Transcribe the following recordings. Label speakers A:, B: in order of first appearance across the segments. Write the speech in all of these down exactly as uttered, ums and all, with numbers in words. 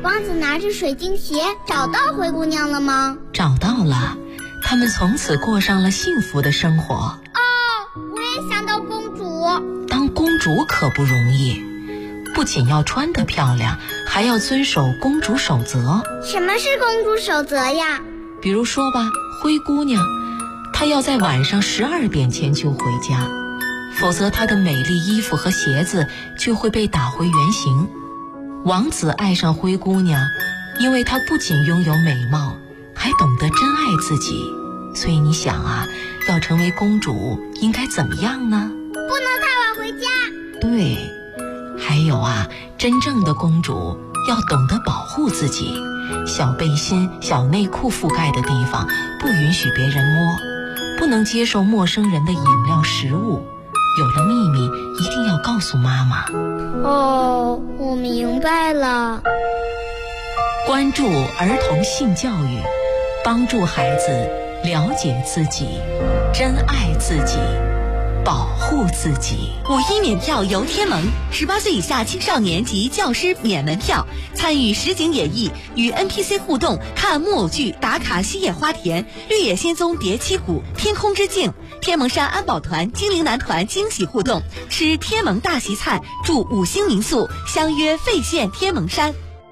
A: 王子拿着水晶鞋找到灰姑娘了吗？
B: 找到了，他们从此过上了幸福的生活。
A: 哦，我也想当公主。
B: 当公主可不容易，不仅要穿得漂亮，还要遵守公主守则。
A: 什么是公主守则呀？
B: 比如说吧，灰姑娘，她要在晚上十二点前就回家，否则她的美丽衣服和鞋子就会被打回原形。王子爱上灰姑娘，因为她不仅拥有美貌，还懂得珍爱自己。所以你想啊，要成为公主应该怎么样呢？
A: 不能太晚回家。
B: 对，还有啊，真正的公主要懂得保护自己，小背心、小内裤覆盖的地方不允许别人摸，不能接受陌生人的饮料食物，有了秘密一定要告诉妈妈。
A: 哦，我明白了。
B: 关注儿童性教育，帮助孩子了解自己，珍爱自己，保护自己。
C: 五一免票游天盟，十八岁以下青少年及教师免门票，参与实景演绎，与 N P C 互动，看木偶剧，打卡西野花田、绿野仙踪叠七谷、天空之镜，天盟山安保团、精灵男团惊喜互动，吃天盟大席菜，住五星民宿，相约费县天盟山。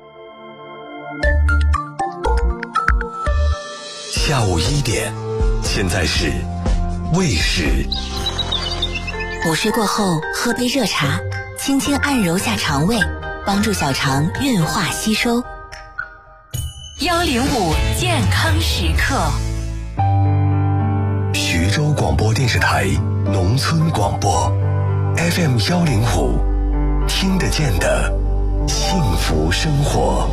D: 下午一点，现在是喂食。
E: 午睡过后喝杯热茶，轻轻按揉下肠胃，帮助小肠运化吸收。
F: 幺零五健康时刻。
D: 徐州广播电视台农村广播 F M 幺零五，听得见的幸福生活。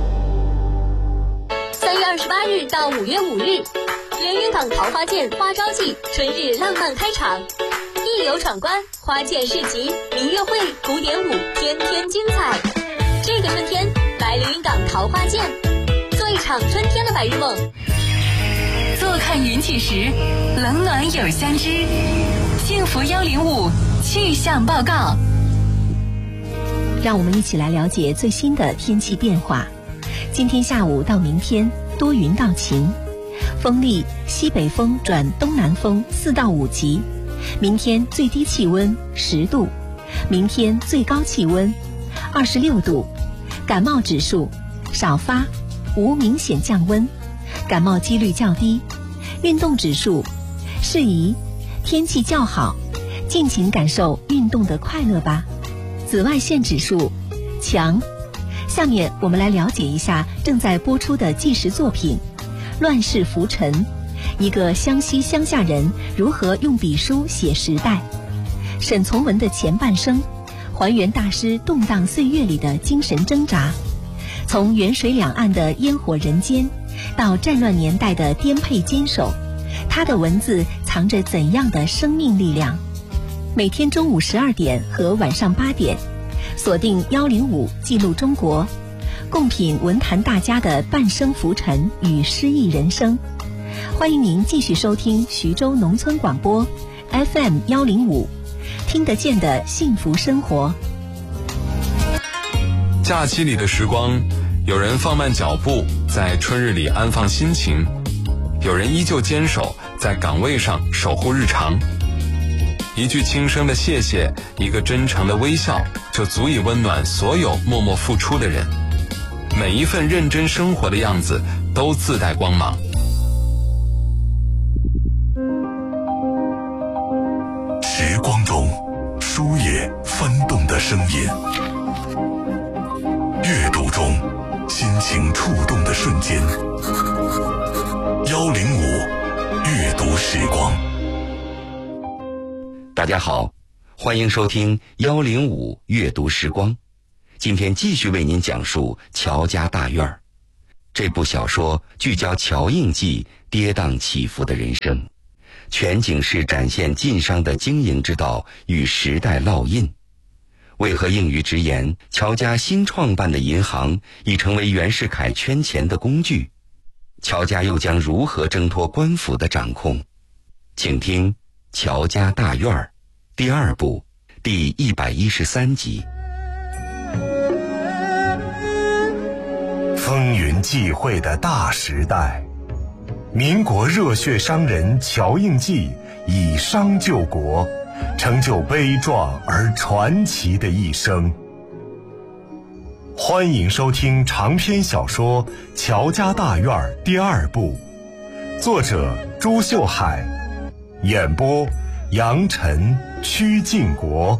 G: 三月二十八日到五月五日，连云港桃花涧花朝季春日浪漫开场，一游闯关，花涧市集、民乐会、古典舞，天天精彩。这个春天，来连云港桃花涧，做一场春天的白日梦。
F: 坐看云起时，冷暖有相知。幸福幺零五气象报告。
H: 让我们一起来了解最新的天气变化。今天下午到明天多云到晴，风力西北风转东南风四到五级。明天最低气温十度，明天最高气温二十六度。感冒指数少发，无明显降温，感冒几率较低。运动指数适宜，天气较好，尽情感受运动的快乐吧。紫外线指数强。下面我们来了解一下正在播出的纪实作品《乱世浮沉》，一个湘西乡下人如何用笔书写时代。沈从文的前半生，还原大师动荡岁月里的精神挣扎，从远水两岸的烟火人间，到战乱年代的颠沛坚守，他的文字藏着怎样的生命力量？每天中午十二点和晚上八点，锁定幺零五记录中国，共品文坛大家的半生浮沉与诗意人生。欢迎您继续收听徐州农村广播 F M 幺零五，听得见的幸福生活。
I: 假期里的时光，有人放慢脚步，在春日里安放心情；有人依旧坚守在岗位上守护日常。一句轻声的谢谢，一个真诚的微笑，就足以温暖所有默默付出的人。每一份认真生活的样子，都自带光芒。
D: 时光中书页翻动的声音，阅读中心情触动的瞬间。幺零五阅读时光。
J: 大家好，欢迎收听幺零五阅读时光。今天继续为您讲述《乔家大院》。这部小说聚焦乔应记跌宕起伏的人生，全景式展现晋商的经营之道与时代烙印。为何应予直言，乔家新创办的银行已成为袁世凯圈钱的工具？乔家又将如何挣脱官府的掌控？请听《乔家大院》第二部第一百一十三集。
K: 际会的大时代。民国热血商人乔应记以商救国，成就悲壮而传奇的一生。欢迎收听长篇小说《乔家大院》第二部，作者朱秀海，演播杨晨、曲靖国。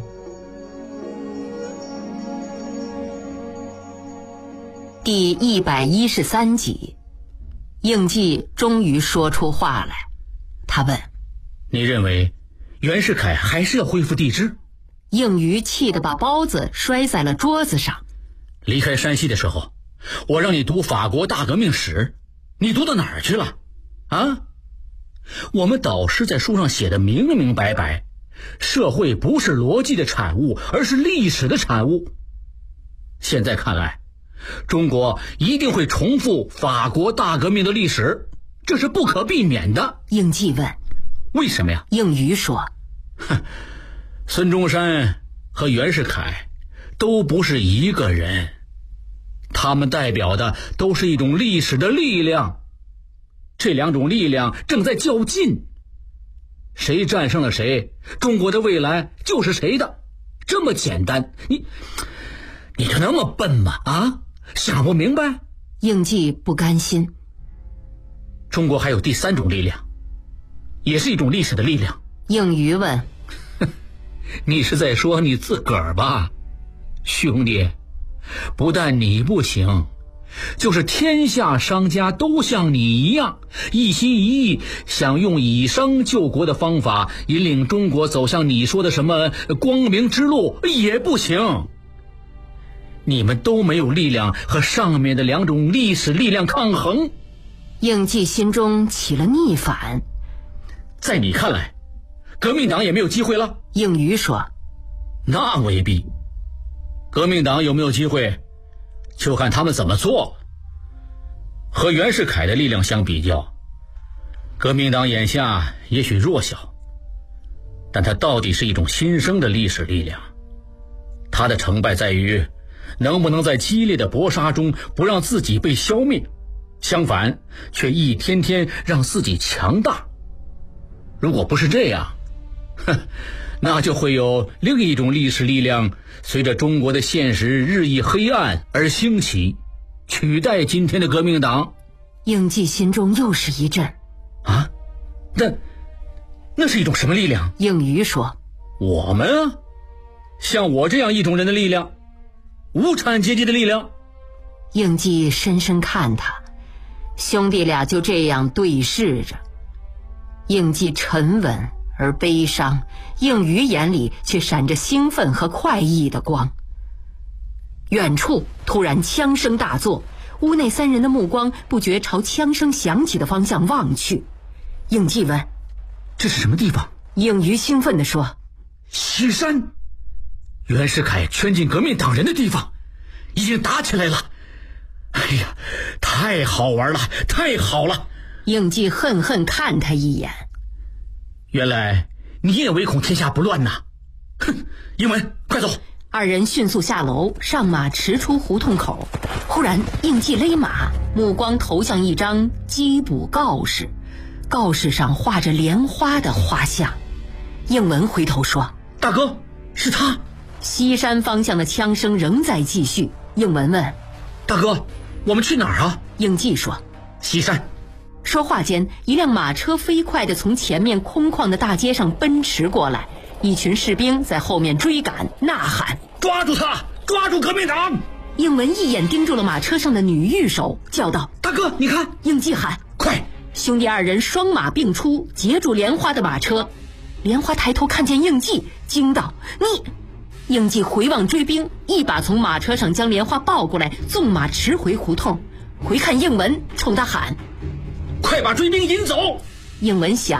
B: 第一百一十三集，应季终于说出话来。他问：
L: 你认为袁世凯还是要恢复帝制？
B: 应瑜气得把包子摔在了桌子上。
L: 离开山西的时候，我让你读法国大革命史，你读到哪儿去了？啊？我们导师在书上写的明明白白，社会不是逻辑的产物，而是历史的产物。现在看来，中国一定会重复法国大革命的历史，这是不可避免的。
B: 应季问：
L: 为什么呀？
B: 应瑜说：
L: 哼，孙中山和袁世凯都不是一个人，他们代表的都是一种历史的力量，这两种力量正在较劲，谁战胜了谁，中国的未来就是谁的，这么简单。你你就那么笨吗？啊，想不明白？
B: 应季不甘心。
L: 中国还有第三种力量，也是一种历史的力量。
B: 应瑜问：
L: 你是在说你自个儿吧？兄弟，不但你不行，就是天下商家都像你一样，一心一意想用以商救国的方法引领中国走向你说的什么光明之路也不行。你们都没有力量和上面的两种历史力量抗衡。
B: 应季心中起了逆反。
L: 在你看来，革命党也没有机会了？
B: 应瑜说：
L: 那未必。革命党有没有机会，就看他们怎么做。和袁世凯的力量相比较，革命党眼下也许弱小，但它到底是一种新生的历史力量。它的成败在于能不能在激烈的搏杀中不让自己被消灭，相反却一天天让自己强大。如果不是这样，哼，那就会有另一种历史力量随着中国的现实日益黑暗而兴起，取代今天的革命党。
B: 应季心中又是一震。
L: 啊？那那是一种什么力量？
B: 应瑜说：
L: 我们啊，像我这样一种人的力量，无产阶级的力量。
B: 应季深深看他，兄弟俩就这样对视着。应季沉稳而悲伤，应瑜眼里却闪着兴奋和快意的光。远处突然枪声大作，屋内三人的目光不觉朝枪声响起的方向望去。应季问：
L: 这是什么地方？
B: 应瑜兴奋地说：
L: 西山，袁世凯圈进革命党人的地方，已经打起来了。哎呀，太好玩了，太好了！
B: 应季恨恨看他一眼。
L: 原来你也唯恐天下不乱呐！哼，英文，快走！
B: 二人迅速下楼，上马驰出胡同口。忽然应季勒马，目光投向一张缉捕告示，告示上画着莲花的画像。应文回头说：
L: 大哥，是他。
B: 西山方向的枪声仍在继续。应文问：
L: 大哥，我们去哪儿啊？
B: 应季说：
L: 西山。
B: 说话间，一辆马车飞快地从前面空旷的大街上奔驰过来，一群士兵在后面追赶，呐喊：
L: 抓住他，抓住革命党！
B: 应文一眼盯住了马车上的女御手，叫道：
L: 大哥，你看！
B: 应季喊：
L: 快！
B: 兄弟二人双马并出，截住莲花的马车。莲花抬头看见应季，惊道：你！应季回望追兵，一把从马车上将莲花抱过来，纵马驰回胡同。回看应文，冲他喊：
L: 快把追兵引走！
B: 应文想